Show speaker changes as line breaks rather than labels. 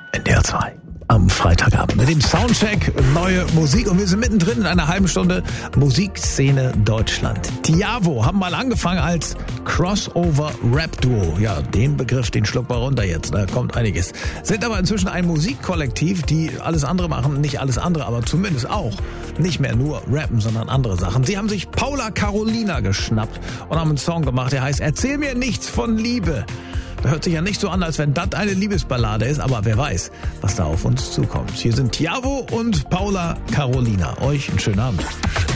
NDR 2. Am Freitagabend mit dem Soundcheck neue Musik und wir sind mittendrin in einer halben Stunde Musikszene Deutschland. Tiavo haben mal angefangen als Crossover-Rap-Duo. Ja, den Begriff, den schlucken wir runter jetzt, da kommt einiges. Sind aber inzwischen ein Musikkollektiv, die alles andere machen, nicht alles andere, aber zumindest auch nicht mehr nur rappen, sondern andere Sachen. Sie haben sich Paula Carolina geschnappt und haben einen Song gemacht, der heißt Erzähl mir nichts von Liebe. Hört sich ja nicht so an, als wenn das eine Liebesballade ist, aber wer weiß, was da auf uns zukommt. Hier sind Tiavo und Paula Carolina. Euch einen schönen Abend.